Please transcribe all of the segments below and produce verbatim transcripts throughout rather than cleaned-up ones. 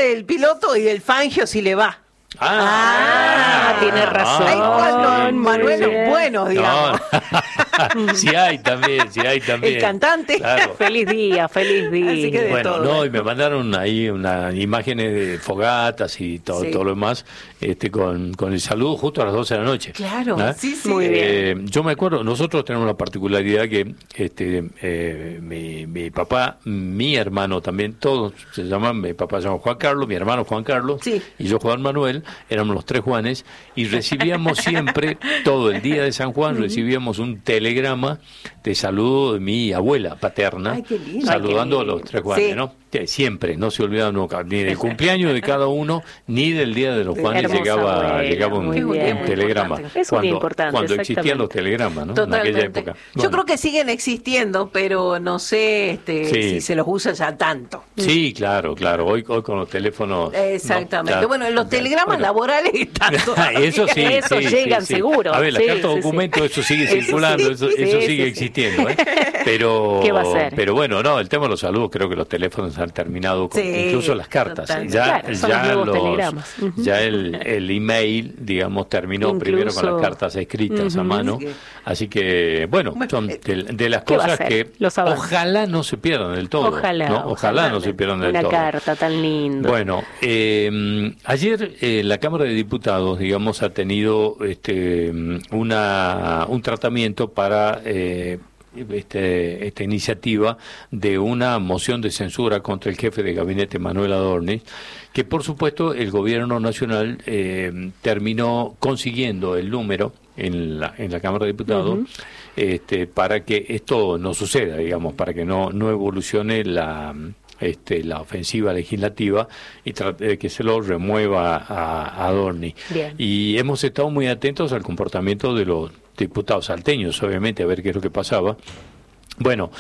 del piloto y del Fangio si le va. Ah, Ah, tiene razón. Hay cuatro Muy Manuelos bien. buenos, digamos. No, sí hay también, sí hay también. El cantante. Claro. Feliz día, feliz día. Así que de Bueno, todo. no, y me mandaron ahí unas imágenes de fogatas y todo, Sí. todo lo demás, este, con, con el saludo justo a las doce de la noche. Claro, ¿Ah? sí, sí. Muy bien. Eh, yo me acuerdo, nosotros tenemos la particularidad que este, eh, mi, mi papá, mi hermano también, todos se llaman, mi papá se llama Juan Carlos, mi hermano Juan Carlos, Sí. y yo Juan Manuel, éramos los tres Juanes, y recibíamos siempre, todo el día de San Juan, recibíamos un telegrama de saludo de mi abuela paterna, Ay, qué lindo. saludando Ay, qué a los tres Juanes, Sí. ¿no? Que siempre, no se olvida nunca, ni del cumpleaños de cada uno, ni del día de los Juanes Hermosa llegaba, abuela, llegaba un, muy un bien. telegrama. Importante. Es un cuando, importante, cuando existían los exactamente. telegramas, ¿no? En Totalmente. aquella época. Yo Bueno. creo que siguen existiendo, pero no sé este, Sí. si se los usa ya tanto. Sí, claro, claro. Hoy, hoy con los teléfonos. Exactamente. no, ya- bueno, los ya- telegramas bueno. laborales están todavía. Eso sí, Eso sí, llegan sí, sí. seguro. A ver, la Sí, carta sí, sí. documento, eso sigue Eso circulando, sí, eso, sí, eso sí, sigue sí. existiendo, ¿eh? Pero, ¿Qué va a ser? pero bueno, no, el tema de los saludos, creo que los teléfonos han terminado, con, Sí, incluso las cartas. total. Ya, Claro, son ya los nuevos los- telegramas. Ujú. ya el, el email, digamos, terminó Incluso- primero con las cartas escritas a Ujú. mano. Sí. Así que, bueno, Bueno, son eh, de, de las ¿qué va a cosas ser? que Los avances. ojalá no se pierdan del todo. Ojalá, ¿no? Ojalá, ojalá. no se pierdan del Una todo. carta tan linda. Bueno, eh, ayer eh, la Cámara de Diputados, digamos, ha tenido este, una, un tratamiento para eh, este, esta iniciativa de una moción de censura contra el jefe de gabinete Manuel Adorni, que por supuesto el gobierno nacional eh, terminó consiguiendo el número en la, en la Cámara de Diputados. Ujú. Este, para que esto no suceda, digamos, para que no, no evolucione la, este, la ofensiva legislativa y trate de que se lo remueva a, a Adorni. Bien. Y hemos estado muy atentos al comportamiento de los diputados salteños, obviamente, a ver qué es lo que pasaba. Bueno,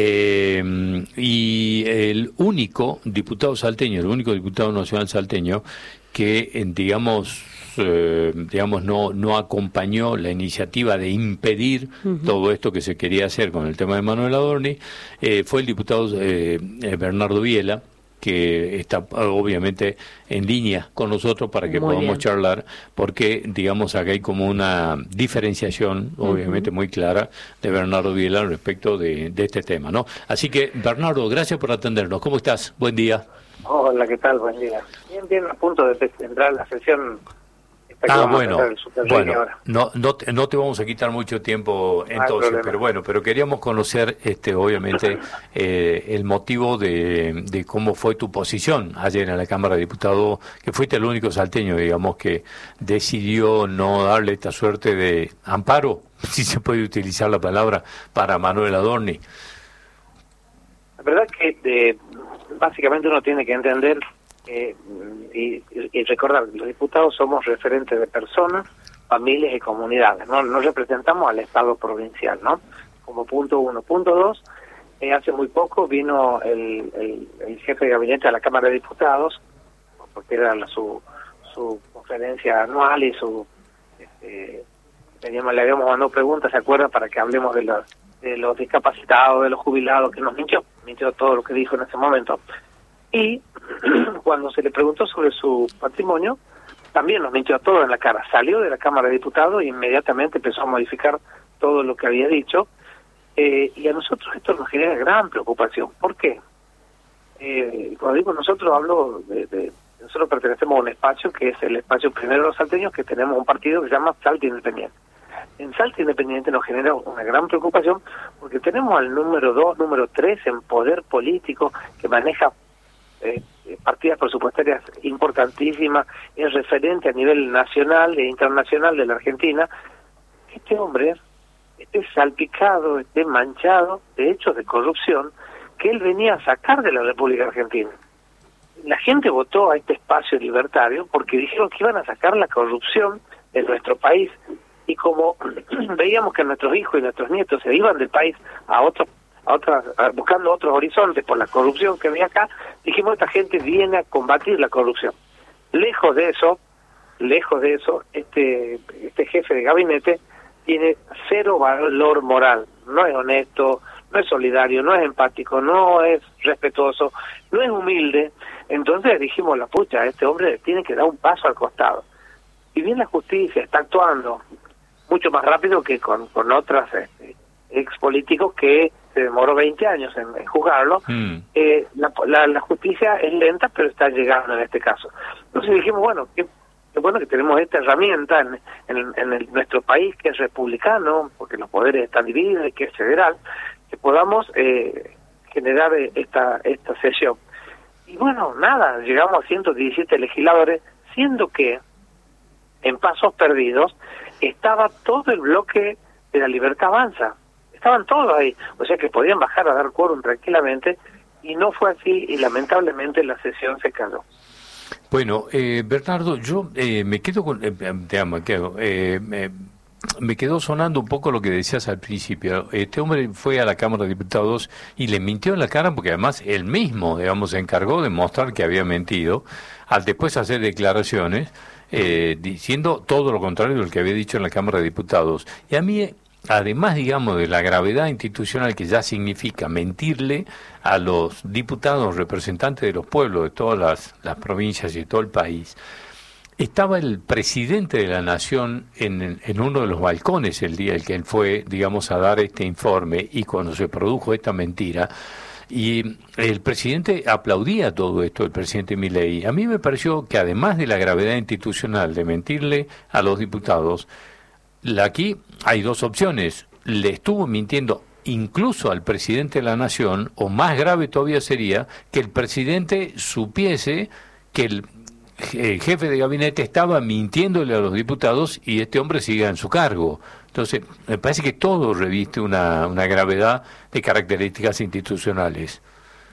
eh, y el único diputado salteño, el único diputado nacional salteño que, eh, digamos, eh, digamos no no acompañó la iniciativa de impedir Ujú. todo esto que se quería hacer con el tema de Manuel Adorni, eh, fue el diputado eh, eh, Bernardo Biela, que está obviamente en línea con nosotros para que Muy podamos bien. charlar, porque digamos acá hay como una diferenciación obviamente muy clara de Bernardo Biela respecto de, de este tema, ¿no? Así que Bernardo, gracias por atendernos. ¿Cómo estás? Buen día. Hola, ¿qué tal? Buen día. Bien, bien, a punto de entrar la sesión. Esta que Ah, vamos a bueno, empezar el Super Rey bueno, ahora. no, no, te, no te vamos a quitar mucho tiempo hay entonces, problema. pero bueno, pero queríamos conocer, este, obviamente, eh, el motivo de, de cómo fue tu posición ayer en la Cámara de Diputados, que fuiste el único salteño, digamos, que decidió no darle esta suerte de amparo, si se puede utilizar la palabra, para Manuel Adorni. La verdad que eh, básicamente uno tiene que entender eh, y, y recordar que los diputados somos referentes de personas, familias y comunidades, no, no representamos al Estado provincial, ¿no? Como punto uno. Punto dos, eh, hace muy poco vino el, el, el jefe de gabinete a la Cámara de Diputados, porque era la, su, su conferencia anual y su... Este, teníamos, le habíamos mandado preguntas, ¿se acuerdan? Para que hablemos de los, de los discapacitados, de los jubilados, que nos mintió, mintió todo lo que dijo en ese momento. Y cuando se le preguntó sobre su patrimonio, también nos mintió todo en la cara. Salió de la Cámara de Diputados e inmediatamente empezó a modificar todo lo que había dicho. Eh, y a nosotros esto nos genera gran preocupación. ¿Por qué? Eh, cuando digo nosotros, hablo de, de... Nosotros pertenecemos a un espacio que es el espacio primero de los salteños, que tenemos un partido que se llama Salta Independiente. En Salta Independiente nos genera una gran preocupación porque tenemos al número dos, número tres en poder político, que maneja eh, partidas presupuestarias importantísimas, es referente a nivel nacional e internacional de la Argentina. Este hombre esté salpicado, esté manchado de hechos de corrupción que él venía a sacar de la República Argentina. La gente votó a este espacio libertario porque dijeron que iban a sacar la corrupción de nuestro país, y como veíamos que nuestros hijos y nuestros nietos se iban del país a otros a otras a, buscando otros horizontes por la corrupción que había acá, dijimos, esta gente viene a combatir la corrupción. Lejos de eso, lejos de eso, este este jefe de gabinete tiene cero valor moral, no es honesto, no es solidario, no es empático, no es respetuoso, no es humilde. Entonces dijimos, la pucha, este hombre tiene que dar un paso al costado. Si bien la justicia está actuando mucho más rápido que con, con otras este, ex políticos que se demoró veinte años en, en juzgarlo, mm. eh, la, la, la justicia es lenta, pero está llegando en este caso. Entonces dijimos, bueno, qué, qué bueno que tenemos esta herramienta en, en, en el, nuestro país, que es republicano, porque los poderes están divididos y que es federal, que podamos eh, generar esta, esta sesión. Y bueno, nada, llegamos a ciento diecisiete legisladores, siendo que en Pasos Perdidos estaba todo el bloque de La Libertad Avanza. Estaban todos ahí, o sea que podían bajar a dar quórum tranquilamente, y no fue así, y lamentablemente la sesión se cayó. Bueno, eh, Bernardo, yo eh, me quedo con... Eh, te amo, me quedo... Eh, me, me quedó sonando un poco lo que decías al principio. Este hombre fue a la Cámara de Diputados y le mintió en la cara, porque además él mismo, digamos, se encargó de mostrar que había mentido, al después hacer declaraciones, eh, diciendo todo lo contrario de lo que había dicho en la Cámara de Diputados. Y a mí... además, digamos, de la gravedad institucional que ya significa mentirle a los diputados representantes de los pueblos de todas las, las provincias y todo el país, estaba el presidente de la Nación en, en uno de los balcones el día en que él fue, digamos, a dar este informe, y cuando se produjo esta mentira, y el presidente aplaudía todo esto, el presidente Milei. A mí me pareció que además de la gravedad institucional de mentirle a los diputados, aquí hay dos opciones. Le estuvo mintiendo incluso al presidente de la Nación, o más grave todavía sería que el presidente supiese que el, el jefe de gabinete estaba mintiéndole a los diputados y este hombre siga en su cargo. Entonces, me parece que todo reviste una, una gravedad de características institucionales.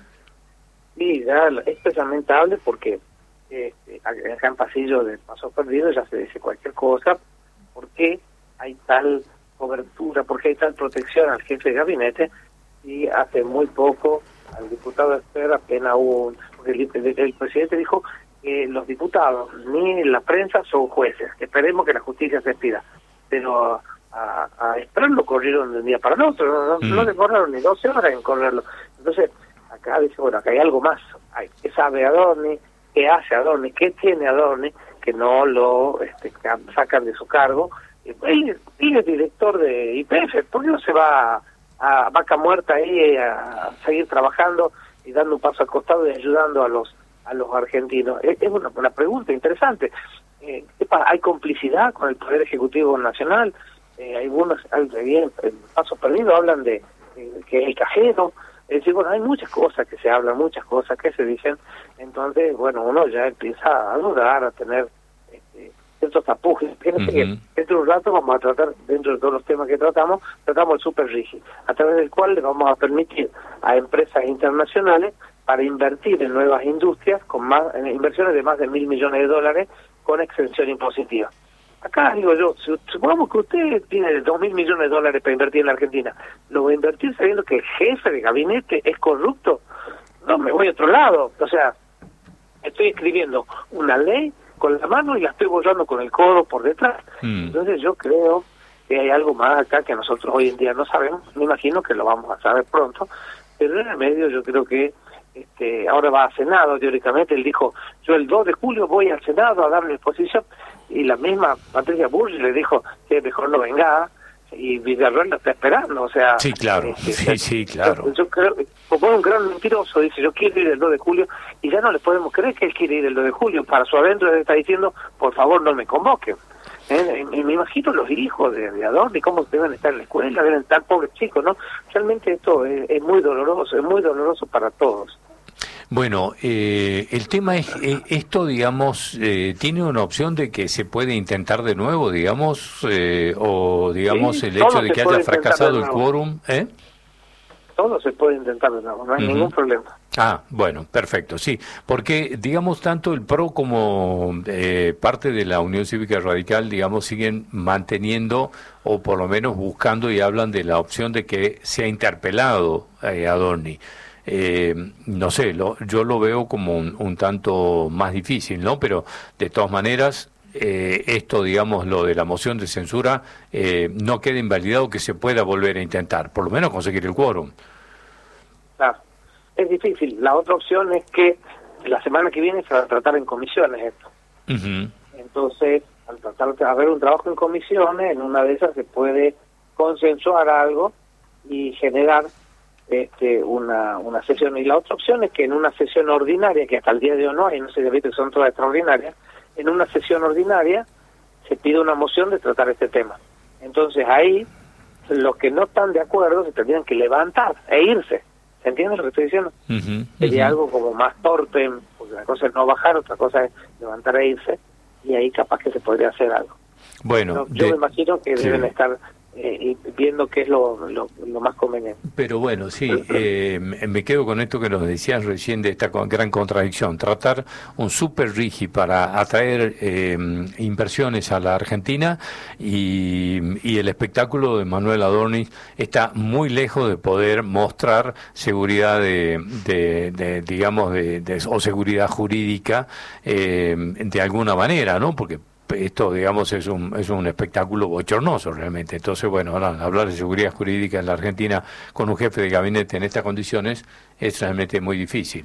Sí, ya es lamentable porque eh, acá en Pasillo de Pasos Perdidos ya se dice cualquier cosa. ¿Por qué hay tal cobertura, por qué hay tal protección al jefe de gabinete? Y hace muy poco al diputado Esper apenas hubo un... Porque el, el, el presidente dijo que los diputados ni la prensa son jueces, que esperemos que la justicia se expida. Pero a, a Esper lo corrieron de un día para el otro, no, no, mm. no le corrieron ni doce horas en correrlo. Entonces, acá dice, bueno, acá hay algo más. Hay, ¿qué sabe Adorni? ¿Qué hace Adorni? ¿Qué tiene Adorni? Que no lo este, sacan de su cargo. Él, él es director de Y P F, ¿por qué no se va a, a vaca muerta ahí a seguir trabajando y dando un paso al costado y ayudando a los a los argentinos? Es, es una, una pregunta interesante. Eh, ¿Hay complicidad con el Poder Ejecutivo Nacional? Eh, algunos, bien, en Pasos Perdidos hablan de, de que es el cajero. Es decir, bueno, hay muchas cosas que se hablan, muchas cosas que se dicen. Entonces, bueno, uno ya empieza a dudar, a tener este, ciertos tapujes. Fíjense uh-huh. que dentro de un rato vamos a tratar, dentro de todos los temas que tratamos, tratamos el Super Rigi, a través del cual le vamos a permitir a empresas internacionales para invertir en nuevas industrias, con más en inversiones de más de mil millones de dólares, con exención impositiva. Acá digo yo, supongamos que usted tiene dos mil millones de dólares para invertir en la Argentina, ¿lo va a invertir sabiendo que el jefe de gabinete es corrupto? No, me voy a otro lado. O sea, estoy escribiendo una ley con la mano y la estoy borrando con el codo por detrás. Mm. Entonces yo creo que hay algo más acá que nosotros hoy en día no sabemos. Me imagino que lo vamos a saber pronto, pero en el medio yo creo que este ahora va a Senado, teóricamente. Él dijo, yo el dos de julio voy al Senado a darle exposición, y la misma Patricia Bullrich le dijo que mejor no venga, y Villarreal lo está esperando. O sea, sí, claro, este, sí, sí, claro. Yo, yo creo, como un gran mentiroso, dice, yo quiero ir el dos de julio, y ya no le podemos creer que él quiere ir el dos de julio. Para su adentro él está diciendo, por favor no me convoquen. ¿Eh? Y me imagino los hijos de, de Adorni, cómo deben estar en la escuela, deben estar pobres chicos, ¿no? Realmente esto es, es muy doloroso, es muy doloroso para todos. Bueno, eh, el tema es, eh, esto, digamos, eh, ¿tiene una opción de que se puede intentar de nuevo, digamos, eh, o, digamos, sí, el hecho de que haya fracasado el quórum? ¿Eh? Todo se puede intentar de nuevo, no hay uh-huh. ningún problema. Ah, bueno, perfecto, sí, porque, digamos, tanto el PRO como eh, parte de la Unión Cívica Radical, digamos, siguen manteniendo, o por lo menos buscando, y hablan de la opción de que sea interpelado eh, Adorni. Eh, no sé, lo, yo lo veo como un, un tanto más difícil, ¿no? Pero de todas maneras, eh, esto, digamos, lo de la moción de censura, eh, no queda invalidado, que se pueda volver a intentar, por lo menos conseguir el quórum. Claro, es difícil. La otra opción es que la semana que viene se va a tratar en comisiones esto. Uh-huh. Entonces, al tratar de haber un trabajo en comisiones, en una de esas se puede consensuar algo y generar este, una, una sesión. Y la otra opción es que en una sesión ordinaria, que hasta el día de hoy no hay, no sé si viste que son todas extraordinarias, en una sesión ordinaria se pide una moción de tratar este tema. Entonces ahí, los que no están de acuerdo se tendrían que levantar e irse. ¿Se entiende lo que estoy diciendo? Uh-huh, Sería uh-huh. algo como más torpe, porque una cosa es no bajar, otra cosa es levantar e irse, y ahí capaz que se podría hacer algo. Bueno, Pero yo de... me imagino que sí. deben estar eh, viendo qué es lo, lo, lo más conveniente. Pero bueno, sí, eh, me quedo con esto que nos decías recién de esta gran contradicción. Tratar un super rigi para atraer eh, inversiones a la Argentina y, y el espectáculo de Manuel Adorni está muy lejos de poder mostrar seguridad de, de, de digamos, de, de, o seguridad jurídica eh, de alguna manera, ¿no? Porque esto, digamos, es un es un espectáculo bochornoso realmente. Entonces, bueno, ahora hablar de seguridad jurídica en la Argentina con un jefe de gabinete en estas condiciones es realmente muy difícil.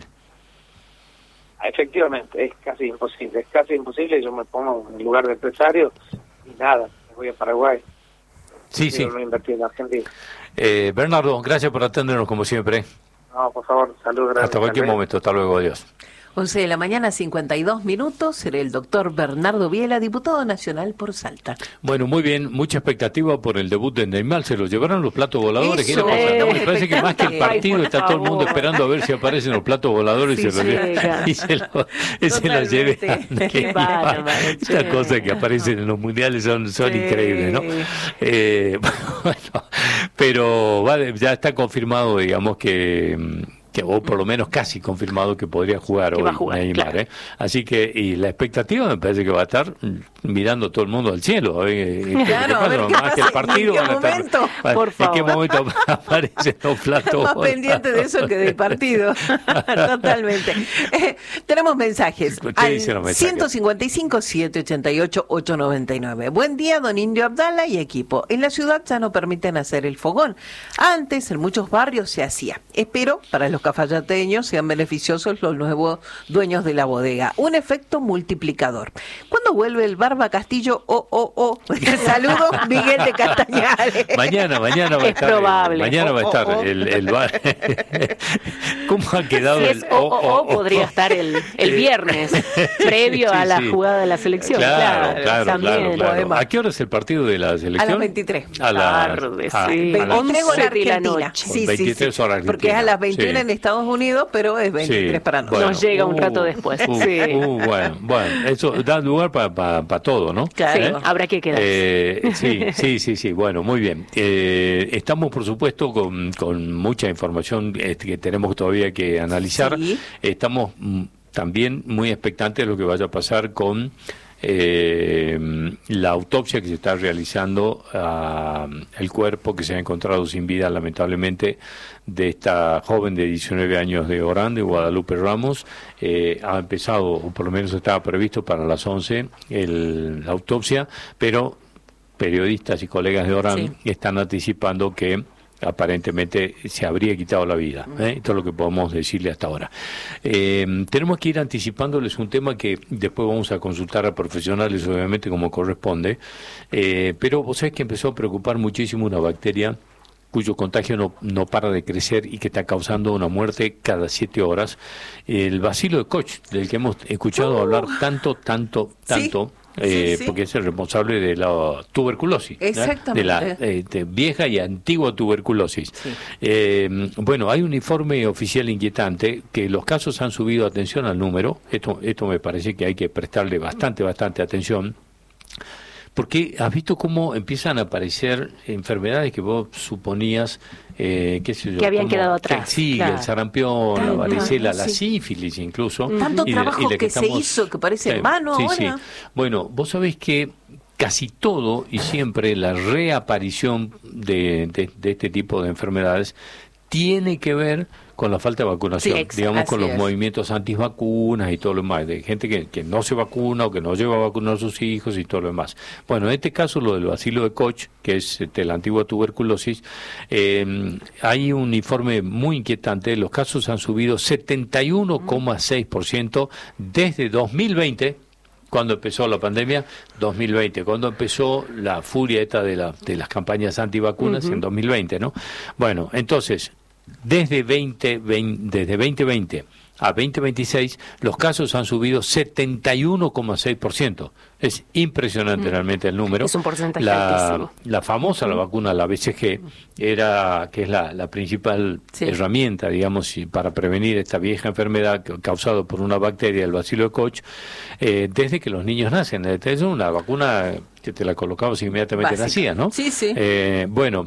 Efectivamente, es casi imposible, es casi imposible. Yo me pongo en lugar de empresario y nada, me voy a Paraguay. Sí, sí. No invertir en Argentina. Eh, Bernardo, gracias por atendernos como siempre. No, por favor, salud. Gracias. Hasta cualquier momento, hasta luego, adiós. once de la mañana, cincuenta y dos minutos, será el doctor Bernardo Biela, diputado nacional por Salta. Bueno, muy bien, mucha expectativa por el debut de Neymar. ¿Se lo llevaron los platos voladores? Eso, ¿Qué era? eh, Me parece que más que el partido Ay, por está todo el mundo favor. esperando a ver si aparecen los platos voladores Sí, y se, lo, llega. y se, lo, y se la lleve. Totalmente. Qué bárbaro, Estas che. cosas que aparecen en los mundiales son, son Sí. increíbles, ¿no? Eh, bueno, pero vale, ya está confirmado, digamos, que... que o por lo menos casi confirmado que podría jugar Que hoy va a jugar, Neymar, claro. ¿eh? Así que, y la expectativa me parece que va a estar mirando todo el mundo al cielo, ¿eh? Y Claro, a ver qué más que el pasa, partido ¿en qué van a estar- momento? va- Por ¿En qué favor. momento aparecen los platos? Más volados? pendiente de eso que del partido. Totalmente. Eh, tenemos mensajes. ¿Qué Al dicen los mensajes? ciento cincuenta y cinco, setecientos ochenta y ocho, ochocientos noventa y nueve. Buen día, don Indio Abdala y equipo. En la ciudad ya no permiten hacer el fogón. Antes, en muchos barrios se hacía. Espero, para los cafayateños, sean beneficiosos los nuevos dueños de la bodega. Un efecto multiplicador. ¿Cuándo vuelve el Barba Castillo? Oh, oh, oh. Saludos, Miguel de Castañares. Mañana, mañana va a Es estar. probable. Mañana va a Oh, estar oh, oh. el, el bar. ¿Cómo ha quedado Si el es o, o, o, podría estar el, el viernes, previo Sí, a la sí. jugada de la selección. Claro, Claro, claro, también. claro, claro. Poema. ¿A qué hora es el partido de la selección? A las veintitrés. A las Tarde, a- sí. a las- veintitrés hora once de la Argentina. noche. Sí, sí, veintitrés sí. hora Argentina. Porque es a las veintiuna Sí. en Estados Unidos, pero es veintitrés Sí, para nosotros. Nos llega un rato después, Uh, sí. uh, bueno, bueno, eso da lugar para pa, pa todo, ¿no? Claro. Sí, habrá que quedarse. Eh, sí, sí, sí, sí, bueno, muy bien. Eh, estamos, por supuesto, con, con mucha información este, que tenemos todavía que analizar. Sí. Estamos mm, también muy expectantes de lo que vaya a pasar con eh, la autopsia que se está realizando al cuerpo que se ha encontrado sin vida, lamentablemente, de esta joven de diecinueve años de Orán, de Guadalupe Ramos. Eh, ha empezado, o por lo menos estaba previsto para las once, el, la autopsia, pero periodistas y colegas de Orán Sí. están anticipando que aparentemente se habría quitado la vida. ¿eh? Esto es lo que podemos decirle hasta ahora. Eh, tenemos que ir anticipándoles un tema que después vamos a consultar a profesionales, obviamente, como corresponde, eh, pero vos sabés que empezó a preocupar muchísimo una bacteria cuyo contagio no, no para de crecer y que está causando una muerte cada siete horas, el bacilo de Koch, del que hemos escuchado Uh. hablar tanto, tanto, tanto, Sí. eh, Sí, sí. porque es el responsable de la tuberculosis, ¿eh? Exactamente. de la eh, de vieja y antigua tuberculosis. Sí. Eh, bueno, hay un informe oficial inquietante que los casos han subido, atención al número, esto, esto me parece que hay que prestarle bastante, bastante atención, porque has visto cómo empiezan a aparecer enfermedades que vos suponías, eh, qué sé yo, Que habían como- quedado atrás, que sí, claro. el sarampión, la Tanto, varicela, la sí. sífilis incluso. Tanto y de- trabajo y de que se estamos- hizo que parece Sí, en vano sí, ahora. sí. Bueno, vos sabés que casi todo y siempre la reaparición de, de, de este tipo de enfermedades tiene que ver con la falta de vacunación, Sí, digamos con así los es. movimientos antivacunas y todo lo demás, de gente que, que no se vacuna o que no lleva a vacunar a sus hijos y todo lo demás. Bueno, en este caso lo del bacilo de Koch, que es este, la antigua tuberculosis, eh, hay un informe muy inquietante, los casos han subido setenta y uno coma seis por ciento desde dos mil veinte, cuando empezó la pandemia, dos mil veinte, cuando empezó la furia esta de, la, de las campañas antivacunas uh-huh. en dos mil veinte, ¿no? Bueno, entonces, desde, veinte, veinte, desde veinte veinte a veinte veintiséis, los casos han subido setenta y uno coma seis por ciento. Es impresionante mm. realmente el número. Es un porcentaje la, altísimo. La famosa, la vacuna, la B C G, era, que es la, la principal sí. herramienta, digamos, para prevenir esta vieja enfermedad causada por una bacteria, el bacilo de Koch, eh, desde que los niños nacen. Es una vacuna que te la colocabas inmediatamente nacía, ¿no? Sí, sí. Eh, bueno,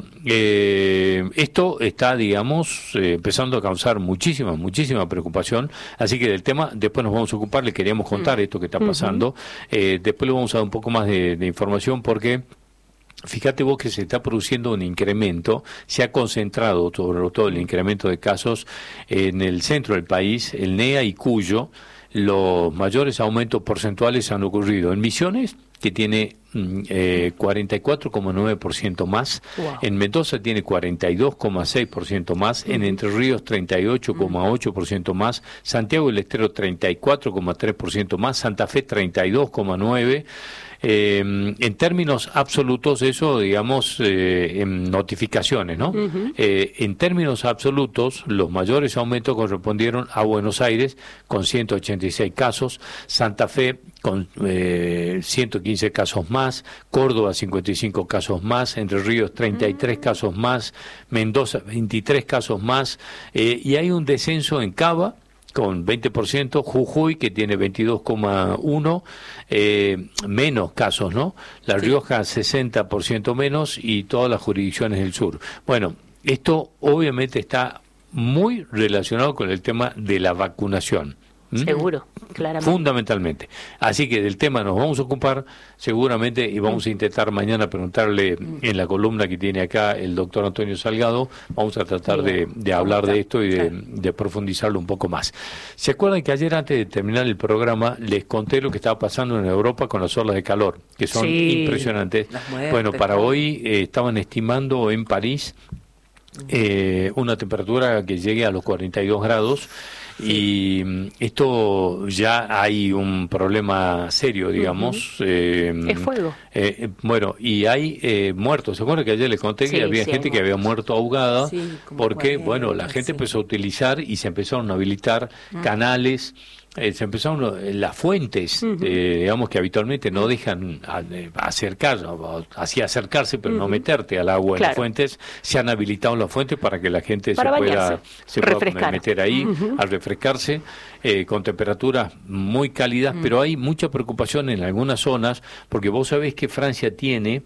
eh, esto está, digamos, eh, empezando a causar muchísima, muchísima preocupación, así que del tema después nos vamos a ocupar, le queríamos contar mm. esto que está pasando, uh-huh. eh, después le vamos a dar un poco más de, de información porque fíjate vos que se está produciendo un incremento, se ha concentrado sobre todo el incremento de casos en el centro del país, el N E A y Cuyo. Los mayores aumentos porcentuales han ocurrido en Misiones, que tiene eh, cuarenta y cuatro coma nueve por ciento más, wow. en Mendoza tiene cuarenta y dos coma seis por ciento más, uh-huh. en Entre Ríos treinta y ocho coma ocho por ciento más, Santiago del Estero treinta y cuatro coma tres por ciento más, Santa Fe treinta y dos coma nueve por ciento. Eh, en términos absolutos, eso, digamos, eh, en notificaciones, ¿no? Uh-huh. Eh, en términos absolutos, los mayores aumentos correspondieron a Buenos Aires, con ciento ochenta y seis casos, Santa Fe, con eh, ciento quince casos más, Córdoba, cincuenta y cinco casos más, Entre Ríos, treinta y tres uh-huh. casos más, Mendoza, veintitrés casos más, eh, y hay un descenso en Cava, con veinte por ciento, Jujuy, que tiene veintidós coma uno, eh, menos casos, ¿no? La Rioja, sesenta por ciento menos, y todas las jurisdicciones del sur. Bueno, esto obviamente está muy relacionado con el tema de la vacunación. ¿Mm? Seguro, claramente. Fundamentalmente. Así que del tema nos vamos a ocupar seguramente y vamos a intentar mañana preguntarle en la columna que tiene acá el doctor Antonio Salgado, vamos a tratar de, de hablar de esto y de, de profundizarlo un poco más. ¿Se acuerdan que ayer antes de terminar el programa les conté lo que estaba pasando en Europa con las olas de calor, que son sí, impresionantes? Muertes, bueno, para ¿no? hoy eh, estaban estimando en París eh, una temperatura que llegue a los cuarenta y dos grados. Sí. Y esto ya hay un problema serio, digamos. Uh-huh. eh, es fuego. Eh, bueno, y hay eh, muertos. ¿Se acuerdan que ayer les conté sí, que había sí, gente que había muerto ahogada? Sí, porque, cuarenta, bueno, la gente sí. empezó a utilizar y se empezaron a habilitar uh-huh. canales. Eh, se empezaron eh, las fuentes, uh-huh. eh, digamos que habitualmente no dejan a, eh, acercar, así acercarse, pero uh-huh. no meterte al agua claro. en las fuentes. Se han habilitado las fuentes para que la gente para se pueda, se pueda meter ahí uh-huh. a refrescarse eh, con temperaturas muy cálidas, uh-huh. pero hay mucha preocupación en algunas zonas, porque vos sabés que Francia tiene,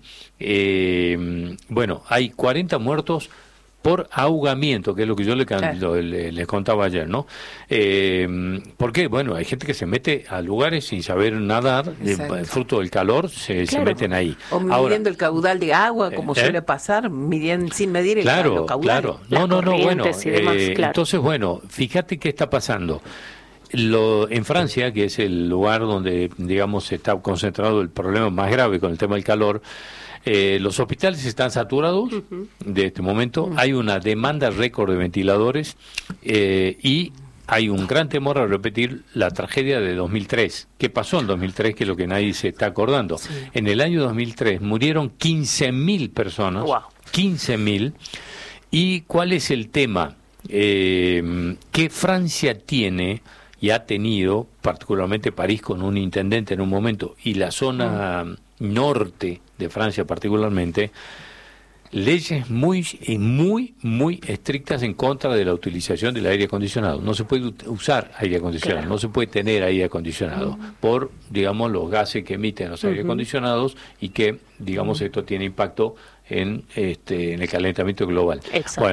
eh, bueno, hay cuarenta muertos por ahogamiento, que es lo que yo le, claro. le, les contaba ayer, ¿no? Eh, ¿Por qué? Bueno, hay gente que se mete a lugares sin saber nadar, eh, fruto del calor, se, claro. se meten ahí. O midiendo Ahora, el caudal de agua, como eh, suele pasar, midiendo, sin medir el claro, caudal. Claro, no, no, no, bueno, demás, eh, claro. entonces, bueno, fíjate qué está pasando. Lo, en Francia, que es el lugar donde, digamos, está concentrado el problema más grave con el tema del calor, Eh, los hospitales están saturados uh-huh. de este momento, uh-huh. hay una demanda récord de ventiladores eh, y hay un gran temor a repetir la tragedia de dos mil tres. ¿Qué pasó en dos mil tres? Que es lo que nadie se está acordando. Sí. En el año dos mil tres murieron quince mil personas, wow. quince mil. ¿Y cuál es el tema? Eh, que Francia tiene y ha tenido, particularmente París con un intendente en un momento, y la zona uh-huh. norte de Francia particularmente, leyes muy, muy, muy estrictas en contra de la utilización del aire acondicionado. No se puede usar aire acondicionado, claro. no se puede tener aire acondicionado uh-huh. por, digamos, los gases que emiten los uh-huh. aire acondicionados y que, digamos, uh-huh. esto tiene impacto en, este, en el calentamiento global. Exacto. Bueno,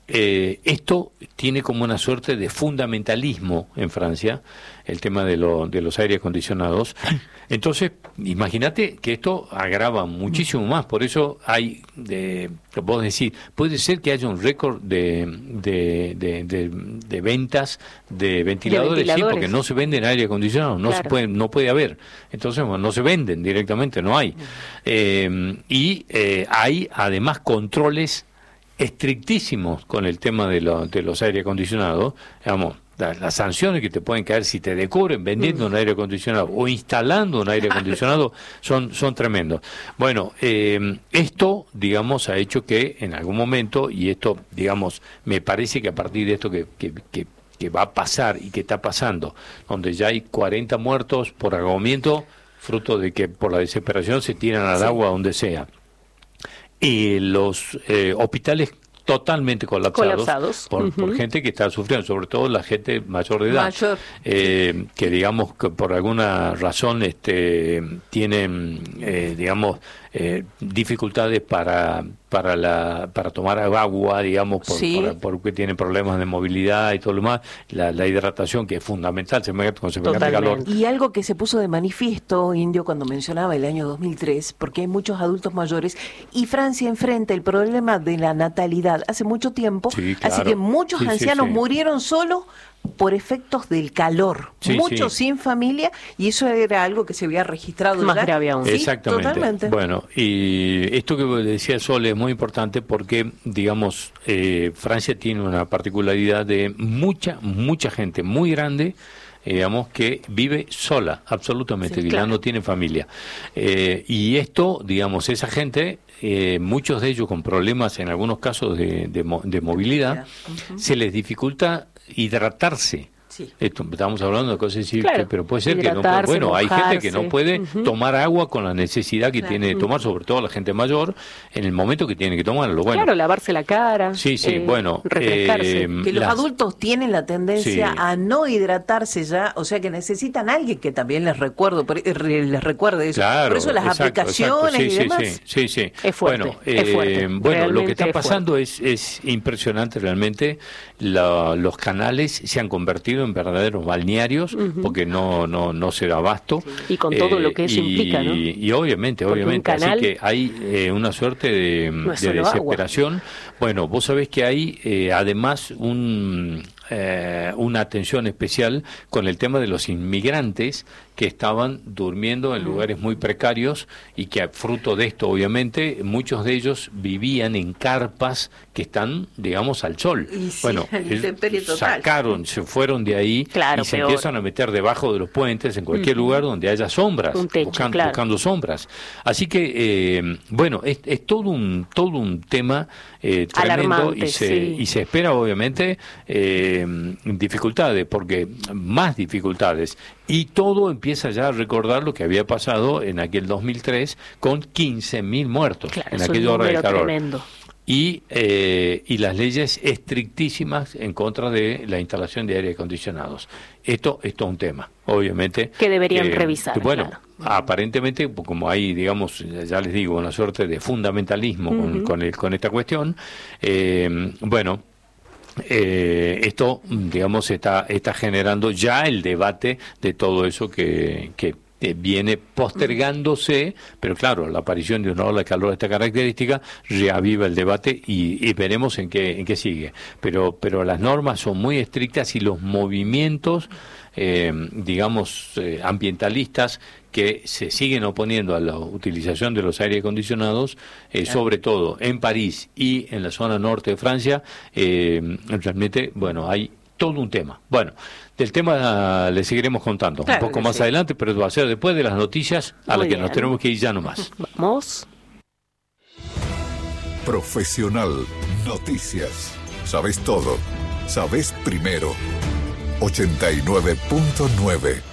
eh, esto tiene como una suerte de fundamentalismo en Francia, el tema de, lo, de los aires acondicionados. Entonces, imagínate que esto agrava muchísimo más. Por eso hay, de, vos decís, puede ser que haya un récord de, de, de, de, de ventas de ventiladores, de ventiladores, sí, porque no se venden aire acondicionado, no claro. se puede, no puede haber. Entonces, bueno, no se venden directamente, no hay. Eh, y eh, hay además controles estrictísimos con el tema de, lo, de los aire acondicionados, digamos. Las sanciones que te pueden caer si te descubren vendiendo un aire acondicionado o instalando un aire acondicionado son son tremendos. Bueno, eh, esto, digamos, ha hecho que en algún momento, y esto, digamos, me parece que a partir de esto que, que, que, que va a pasar y que está pasando, donde ya hay cuarenta muertos por ahogamiento, fruto de que por la desesperación se tiran al sí. agua donde sea. Y los eh, hospitales totalmente colapsados, colapsados. Por, Uh-huh. por gente que está sufriendo, sobre todo la gente mayor de edad, mayor. Eh, que digamos que por alguna razón este, tienen, eh, digamos, eh, dificultades para para la para tomar agua, digamos, por, sí. por, porque tienen problemas de movilidad y todo lo demás, la, la hidratación que es fundamental, se me con semejante calor. Y algo que se puso de manifiesto, Indio, cuando mencionaba el año dos mil tres, porque hay muchos adultos mayores, y Francia enfrenta el problema de la natalidad hace mucho tiempo, sí, claro. así que muchos sí, ancianos sí, sí. murieron solo por efectos del calor, sí, muchos sí. sin familia, y eso era algo que se había registrado más ya. grave aún. Sí, exactamente. Totalmente. Bueno, y esto que decía Sol es muy importante porque, digamos, eh, Francia tiene una particularidad de mucha, mucha gente muy grande, eh, digamos, que vive sola, absolutamente, Sí, que claro. ya no tiene familia. Eh, y esto, digamos, esa gente, eh, muchos de ellos con problemas en algunos casos de, de, mo- de movilidad, Uh-huh. se les dificulta hidratarse. Sí. Esto, estamos hablando de cosas así, Claro, pero puede ser que no puede, hidratarse, bueno, hay gente que no mojarse. puede Uh-huh. tomar agua con la necesidad que Claro. tiene de tomar, sobre todo la gente mayor, en el momento que tiene que tomarlo. Bueno, Claro, lavarse la cara. sí, sí, eh, bueno, refrescarse. eh, Que los las- adultos tienen la tendencia Sí. a no hidratarse ya, o sea que necesitan a alguien que también les recuerdo, por- eh, les recuerde eso. Claro, por eso las exacto, aplicaciones exacto, y sí, demás. Sí, sí, sí. Es fuerte, Bueno, es eh, fuerte, bueno, lo que realmente está es pasando es, es impresionante realmente. La- los canales se han convertido en verdaderos balnearios Ujú. porque no no no se da abasto. Y con todo lo que eso y, implica, ¿no? Y obviamente, Porque un obviamente, canal así que hay eh, una suerte de, no es de solo agua. desesperación. Bueno, vos sabés que hay eh, además un eh, una atención especial con el tema de los inmigrantes que estaban durmiendo en lugares muy precarios y que fruto de esto, obviamente, muchos de ellos vivían en carpas que están, digamos, al sol. Y sí, bueno, a la intemperie total. sacaron, se fueron de ahí Claro, y se peor. empiezan a meter debajo de los puentes en cualquier Ujú. lugar donde haya sombras, Un techo, buscando, claro. buscando sombras. Así que, eh, bueno, es, es todo un todo un tema eh, tremendo Alarmante, y se sí. y se espera, obviamente, eh, dificultades, porque más dificultades. Y todo empieza ya a recordar lo que había pasado en aquel dos mil tres con quince mil muertos Claro, en es un aquella hora de número calor. tremendo. Y, eh, y las leyes estrictísimas en contra de la instalación de aire acondicionados. Esto, esto es un tema, obviamente. Que deberían eh, revisar, que, bueno, claro. aparentemente, como hay, digamos, ya les digo, una suerte de fundamentalismo con, Ujú. con, el- con esta cuestión, eh, bueno, eh, esto, digamos, está, está generando ya el debate de todo eso que... que eh, viene postergándose, pero claro, la aparición de una ola de calor de esta característica reaviva el debate y, y veremos en qué en qué sigue. Pero pero las normas son muy estrictas y los movimientos, eh, digamos, eh, ambientalistas que se siguen oponiendo a la utilización de los aire acondicionados, eh, sobre todo en París y en la zona norte de Francia, eh, realmente, bueno, hay todo un tema. Bueno, del tema uh, le seguiremos contando Claro un poco que más sí. adelante, pero va a ser después de las noticias a Muy las que bien. nos tenemos que ir ya nomás. Vamos. Profesional. Noticias. Sabes todo. Sabes primero. ochenta y nueve punto nueve